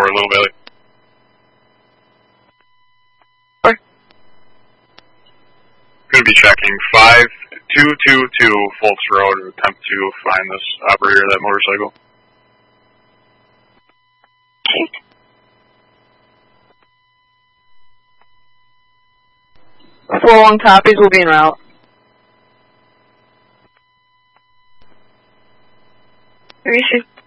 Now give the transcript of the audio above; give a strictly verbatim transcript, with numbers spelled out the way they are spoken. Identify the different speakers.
Speaker 1: Little Valley.
Speaker 2: Or?
Speaker 1: Going to be checking five two two two Folks Road to attempt to find this operator of that motorcycle.
Speaker 2: Okay. Four one copies will be en route. Three six